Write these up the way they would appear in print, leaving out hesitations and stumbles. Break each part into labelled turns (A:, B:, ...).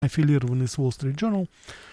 A: аффилированный с Wall Street Journal.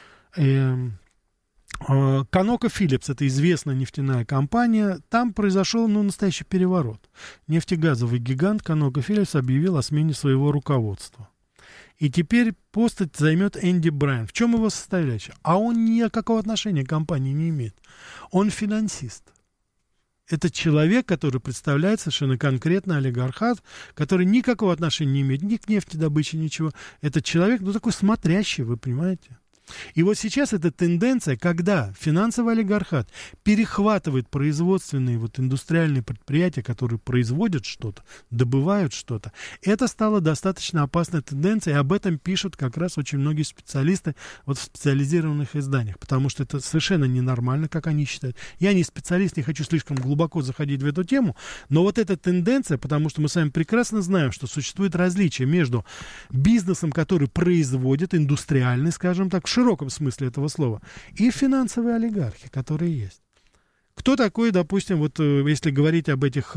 A: ConocoPhillips, это известная нефтяная компания, там произошел, настоящий переворот. Нефтегазовый гигант ConocoPhillips объявил о смене своего руководства. И теперь пост займет Энди Брайан. В чем его составляющая? А он никакого отношения к компании не имеет. Он финансист. Это человек, который представляет совершенно конкретно олигархат, который никакого отношения не имеет ни к нефтедобыче, ничего. Это человек, такой смотрящий, вы понимаете? И вот сейчас эта тенденция, когда финансовый олигархат перехватывает производственные индустриальные предприятия, которые производят что-то, добывают что-то, это стало достаточно опасной тенденцией, и об этом пишут как раз очень многие специалисты в специализированных изданиях, потому что это совершенно ненормально, как они считают. Я не специалист, не хочу слишком глубоко заходить в эту тему, но вот эта тенденция, потому что мы с вами прекрасно знаем, что существует различие между бизнесом, который производит, индустриальный, скажем так, в широком смысле этого слова, и финансовые олигархи, которые есть. Кто такой, допустим, если говорить об этих,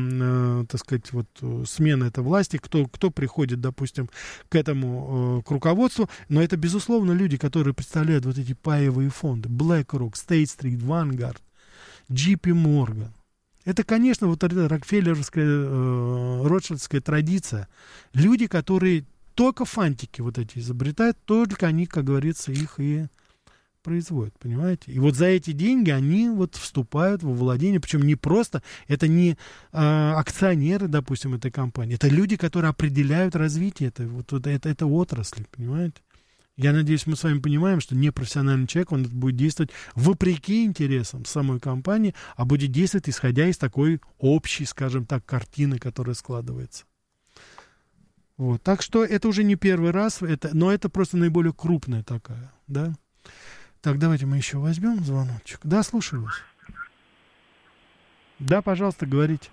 A: смены этой власти, кто приходит, допустим, к руководству, но это, безусловно, люди, которые представляют эти паевые фонды, BlackRock, State Street, Vanguard, JP Morgan. Это, конечно, эта рокфеллеровская, ротшильдская традиция. Люди, которые только фантики эти изобретают, только они, как говорится, их и производят, понимаете? И за эти деньги они вступают во владение, причем не просто, это не акционеры, допустим, этой компании, это люди, которые определяют развитие этой отрасли, понимаете? Я надеюсь, мы с вами понимаем, что непрофессиональный человек, он будет действовать вопреки интересам самой компании, а будет действовать, исходя из такой общей, скажем так, картины, которая складывается. Так что это уже не первый раз, но это просто наиболее крупная такая, да. Так, давайте мы еще возьмем звоночек. Да, слушаю вас. Да, пожалуйста, говорите.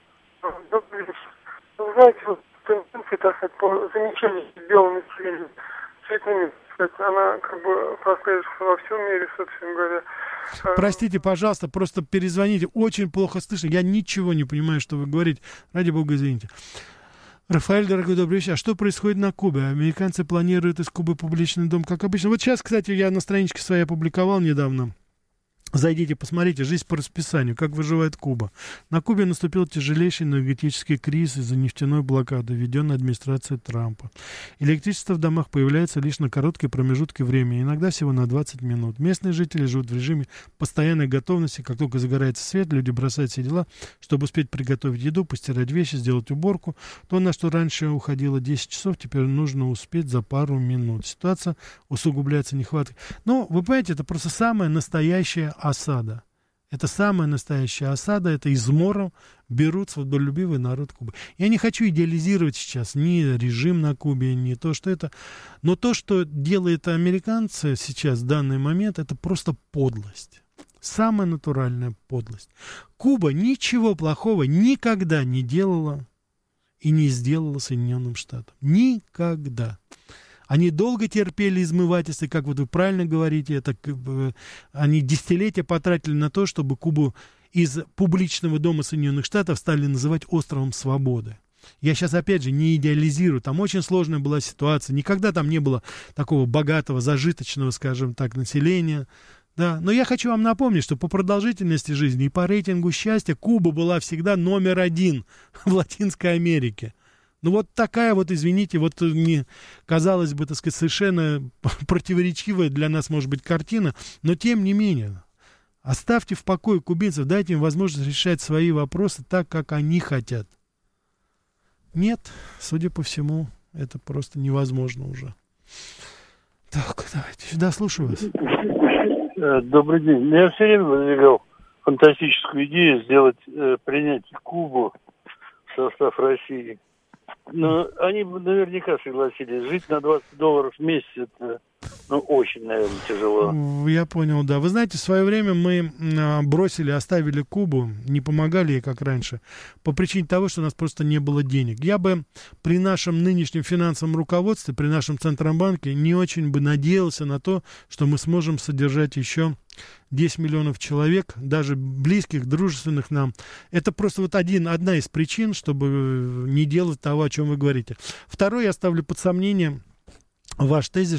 B: Добрый вечер. Вы знаете, тенденция, по замечанию белого населения, цветными, она происходит во всем мире, собственно говоря.
A: Простите, пожалуйста, просто перезвоните. Очень плохо слышно. Я ничего не понимаю, что вы говорите. Ради бога, извините. Рафаэль, дорогой, добрый вечер. А что происходит на Кубе? Американцы планируют из Кубы публичный дом, как обычно. Сейчас, кстати, я на страничке своей опубликовал недавно. Зайдите, посмотрите, жизнь по расписанию, как выживает Куба. На Кубе наступил тяжелейший энергетический кризис из-за нефтяной блокады, введенной администрацией Трампа. Электричество в домах появляется лишь на короткие промежутки времени, иногда всего на 20 минут. Местные жители живут в режиме постоянной готовности. Как только загорается свет, люди бросают все дела, чтобы успеть приготовить еду, постирать вещи, сделать уборку. То, на что раньше уходило 10 часов, теперь нужно успеть за пару минут. Ситуация усугубляется нехваткой. Вы понимаете, это просто самая настоящая осада. Это самая настоящая осада, это измором берут свободолюбивый народ Кубы. Я не хочу идеализировать сейчас ни режим на Кубе, ни то, что это. Но то, что делают американцы сейчас в данный момент, это просто подлость. Самая натуральная подлость. Куба ничего плохого никогда не делала и не сделала Соединенным Штатам. Никогда. Они долго терпели измывательства, как вы правильно говорите, они десятилетия потратили на то, чтобы Кубу из публичного дома Соединенных Штатов стали называть островом свободы. Я сейчас, опять же, не идеализирую, там очень сложная была ситуация, никогда там не было такого богатого, зажиточного, скажем так, населения. Да. Но я хочу вам напомнить, что по продолжительности жизни и по рейтингу счастья Куба была всегда номер 1 в Латинской Америке. Такая извините, не, казалось бы, совершенно противоречивая для нас, может быть, картина, но тем не менее, оставьте в покое кубинцев, дайте им возможность решать свои вопросы так, как они хотят. Нет, судя по всему, это просто невозможно уже. Так, давайте, сюда слушаю вас.
C: Добрый день. Я все время выдвигал фантастическую идею принять Кубу в состав России. Но они бы наверняка согласились. Жить на $20 в месяц, это очень, наверное, тяжело.
A: Я понял, да. Вы знаете, в свое время мы оставили Кубу, не помогали ей, как раньше, по причине того, что у нас просто не было денег. Я бы при нашем нынешнем финансовом руководстве, при нашем Центробанке не очень бы надеялся на то, что мы сможем содержать еще 10 миллионов человек, даже близких, дружественных нам. Это просто одна из причин, чтобы не делать того, о чем вы говорите. Второе, я ставлю под сомнение ваш тезис,